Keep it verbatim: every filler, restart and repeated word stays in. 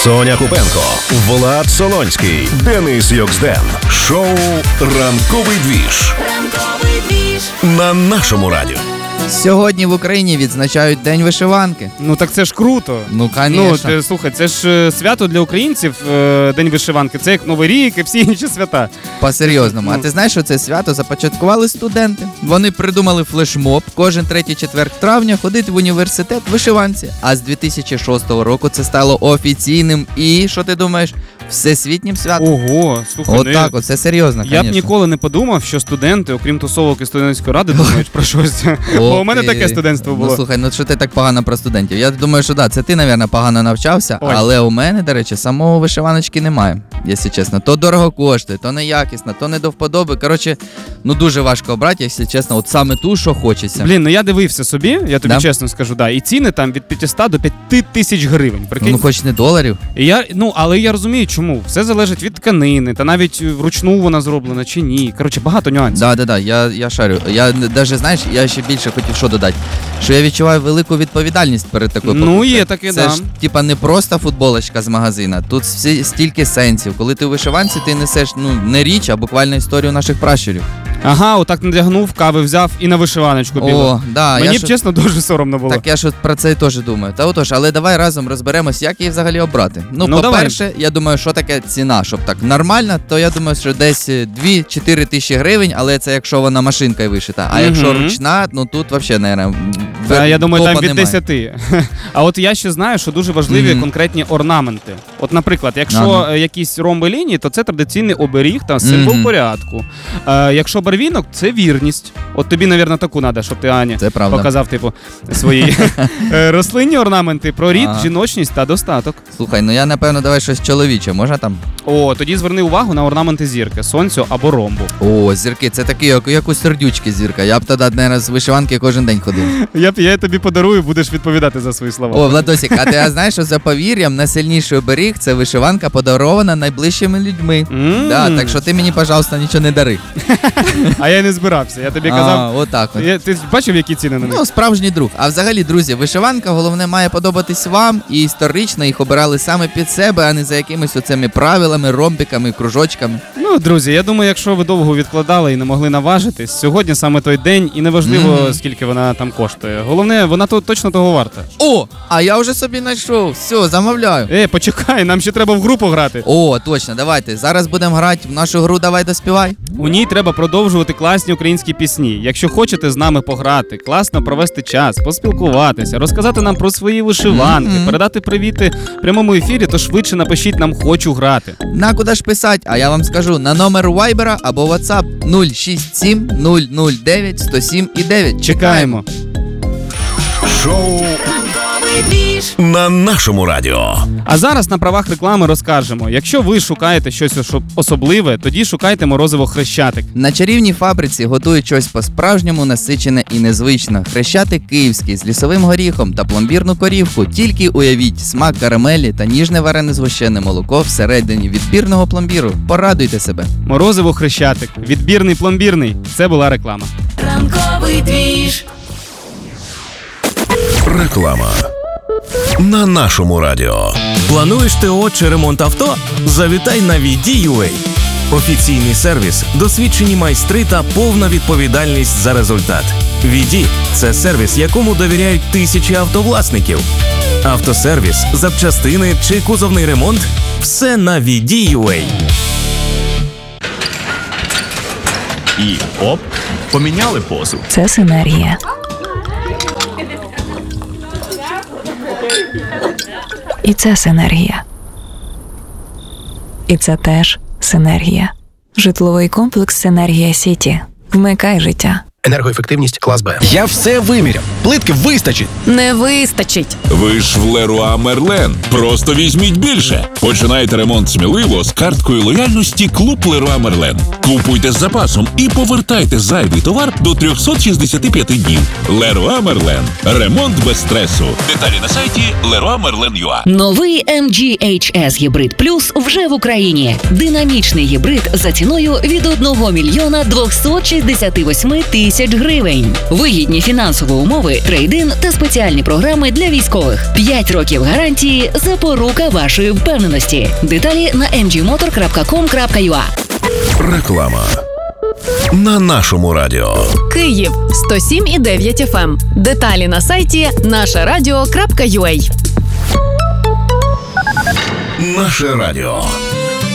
Соня Купенко, Влад Солонський, Денис Йоксден. Шоу «Ранковий двіж». Ранковий двіж. На нашому радіо. Сьогодні в Україні відзначають День вишиванки. Ну так це ж круто. Ну, конечно. Ну, ти, слухай, це ж свято для українців, е, День вишиванки. Це як Новий рік і всі інші свята. По-серйозному. Ну. А ти знаєш, що це свято започаткували студенти? Вони придумали флешмоб кожен третій четверг травня ходити в університет в вишиванці. А з дві тисячі шостого року це стало офіційним і, що ти думаєш, всесвітнім святом. Ого, слухай. От так, от, це серйозно, Я конечно. б ніколи не подумав, що студенти, окрім тусовок і студентської ради, думають про щось. Бо у мене ти... таке студентство було. Ну, слухай, ну що ти так погано про студентів? Я думаю, що да, це ти, мабуть, погано навчався, Ой. але у мене, до речі, самого вишиваночки немає, якщо чесно. То дорого коштує, то неякісно, то не до вподоби. Коротше, ну дуже важко обрати, якщо чесно, от саме ту, що хочеться. Блін, ну я дивився собі, я тобі Да? чесно скажу, да, і ціни там від п'ятсот до п'ять тисяч гривень. Прикинь? Ну, хоч не доларів. І я, ну, але я розумію, чому. Все залежить від тканини, та навіть вручну вона зроблена чи ні. Коротше, багато нюансів. Да, да, да, я, я шарю. Я навіть, знаєш, я ще більше хотів що додати. Що я відчуваю велику відповідальність перед такою Ну, покупкою. є таке, Це да. ж, типа, не просто футболочка з магазина. Тут всі, стільки сенсів. Коли ти у вишиванці, ти несеш, ну, не річ, а буквально історію наших пращурів. Ага, отак надягнув, кави взяв і на вишиваночку бігав. О, да. Мені я б, ж... чесно, дуже соромно було. Так я ж от про це теж думаю. Та отож, але давай разом розберемось, як її взагалі обрати. Ну, Ну, по-перше, я думаю, що таке ціна, щоб так нормально, то я думаю, що десь дві-чотири тисячі гривень, але це якщо вона машинкою вишита. А Мгм. якщо ручна, ну тут взагалі, мабуть, Та, я думаю, там від немає. десяти. А от я ще знаю, що дуже важливі Мгм. конкретні орнаменти. От, наприклад, якщо Ага. е, якісь ромби лінії, то це традиційний оберіг та символ Мгм. порядку. Е, якщо барвінок, це вірність. От тобі, мабуть, таку треба, щоб ти, Ані, Це правда. показав, типу, свої Е, рослинні орнаменти про рід, Ага. жіночність та достаток. Слухай, ну я напевно давай щось чоловіче, можна там? О, тоді зверни увагу на орнаменти зірки, сонцю або ромбу. О, зірки, це такі, як, як у сердючки зірка. Я б тоді, мабуть, з вишиванки кожен день ходив. Я, я тобі подарую, будеш відповідати за свої слова. О, Владосик, а ти знаєш, що за повір'ям найсильніший оберіг – це вишиванка, подарована найближчими людьми. М. Да, так що ти мені, пожалуйста, нічого не дари. А я не збирався, я тобі казав. А, отак от. Я, ти бачив, які ціни на них? Ну, справжній друг. А взагалі, друзі, вишиванка, головне, має подобатись вам, і історично їх обирали саме під себе, а не за якимись оцими правилами, ромбиками, кружочками. Ну, друзі, я думаю, якщо ви довго відкладали і не могли наважитись, сьогодні саме той день, і неважливо, Мгм. скільки вона там коштує. Головне, вона то, точно того варта. О, а я вже собі знайшов. Все, замовляю. Е, почекай, нам ще треба в групу грати. О, точно, давайте. Зараз будемо грати в нашу гру «Давай доспівай». У ній треба продовжувати класні українські пісні. Якщо хочете з нами пограти, класно провести час, поспілкуватися, розказати нам про свої вишиванки, Мгм. передати привіти в прямому ефірі, то швидше напишіть нам «Хочу грати». На куди ж писать? А я вам скажу, на номер Вайбера або WhatsApp нуль шість сім нуль нуль дев'ять сто сім і дев'ять. Чекаємо. Шоу на нашому радіо. А зараз на правах реклами розкажемо. Якщо ви шукаєте щось ошо- особливе, тоді шукайте морозиво Хрещатик. На чарівній фабриці готують щось по-справжньому насичене і незвичне. Хрещатик київський з лісовим горіхом та пломбірну корівку. Тільки уявіть, смак карамелі та ніжне варене згущене молоко всередині відбірного пломбіру. Порадуйте себе. Морозиво Хрещатик. Відбірний пломбірний. Це була реклама. Ранковий двіж. Реклама на нашому радіо. Плануєш ТО чи ремонт авто? Завітай на ві ді ю ей. Офіційний сервіс, досвідчені майстри та повна відповідальність за результат. ві ді – це сервіс, якому довіряють тисячі автовласників. Автосервіс, запчастини чи кузовний ремонт – все на ві ді ю ей. І оп, поміняли позу. Це синергія. І це синергія. І це теж синергія. Житловий комплекс «Синергія Сіті». Вмикай життя. Енергоефективність клас Б. Я все виміряв. Плитки вистачить. Не вистачить. Ви ж в Леруа Мерлен. Просто візьміть більше. Починайте ремонт сміливо з карткою лояльності «Клуб Леруа Мерлен». Купуйте з запасом і повертайте зайвий товар до триста шістдесят п'ять днів. Леруа Мерлен. Ремонт без стресу. Деталі на сайті леруа мерлен крапка ю а. Новий ем джі ейч ес Гібрид Плюс вже в Україні. Динамічний гібрид за ціною від одного мільйона двохсот шістдесят вісім тисяч тисяч гривень. Вигідні фінансові умови, трейд-ін та спеціальні програми для військових. п'ять років гарантії – запорука вашої впевненості. Деталі на ем джі мотор крапка ком крапка ю а. Реклама на нашому радіо. Київ сто сім і дев'ять еф ем. Деталі на сайті наше радіо крапка ю а. Наше радіо.